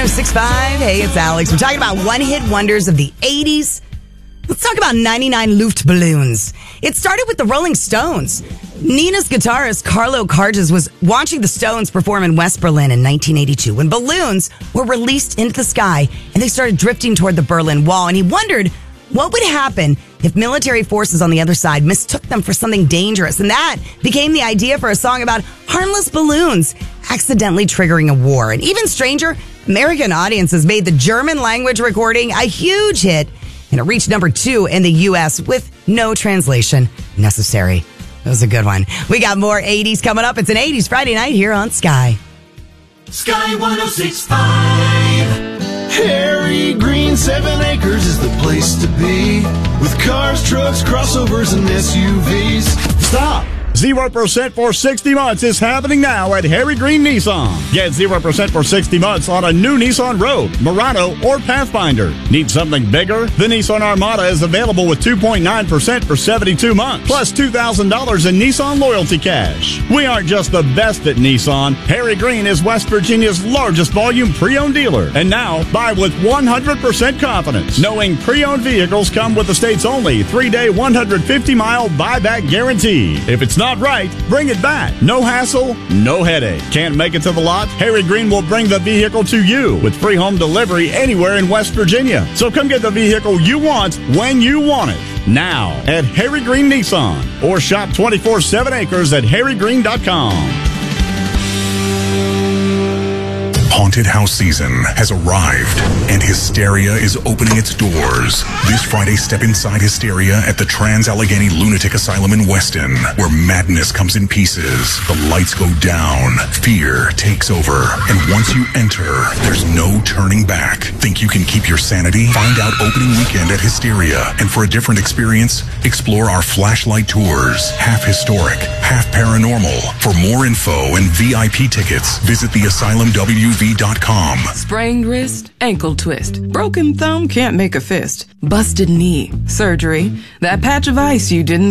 1065. Hey, it's Alex. We're talking about one-hit wonders of the 80s. Let's talk about 99 Luftballons. It started with the Rolling Stones. Nina's guitarist Carlo Carges was watching the Stones perform in West Berlin in 1982 when balloons were released into the sky and they started drifting toward the Berlin Wall. And he wondered what would happen if military forces on the other side mistook them for something dangerous. And that became the idea for a song about harmless balloons accidentally triggering a war. And even stranger, American audiences made the German language recording a huge hit, and it reached number 2 in the U.S. with no translation necessary. That was a good one. We got more 80s coming up. It's an 80s Friday night here on Sky. Sky 106.5. Harry Green 7 Acres is the place to be, with cars, trucks, crossovers, and SUVs. Stop! 0% for 60 months is happening now at Harry Green Nissan. Get 0% for 60 months on a new Nissan Rogue, Murano, or Pathfinder. Need something bigger? The Nissan Armada is available with 2.9% for 72 months, plus $2,000 in Nissan loyalty cash. We aren't just the best at Nissan. Harry Green is West Virginia's largest volume pre-owned dealer. And now, buy with 100% confidence, knowing pre-owned vehicles come with the state's only 3-day, 150-mile buyback guarantee. If it's not right, bring it back. No hassle, no headache. Can't make it to the lot? Harry Green will bring the vehicle to you with free home delivery anywhere in West Virginia. So come get the vehicle you want when you want it. Now at Harry Green Nissan, or shop 24/7 Acres at harrygreen.com. Haunted house season has arrived, and Hysteria is opening its doors. This Friday, step inside Hysteria at the Trans-Allegheny Lunatic Asylum in Weston, where madness comes in pieces, the lights go down, fear takes over, and once you enter, there's no turning back. Think you can keep your sanity? Find out opening weekend at Hysteria, and for a different experience, explore our flashlight tours, half historic, half paranormal. For more info and VIP tickets, visit theasylumwv.com. Sprained wrist, ankle twist, broken thumb can't make a fist, busted knee, surgery, that patch of ice you didn't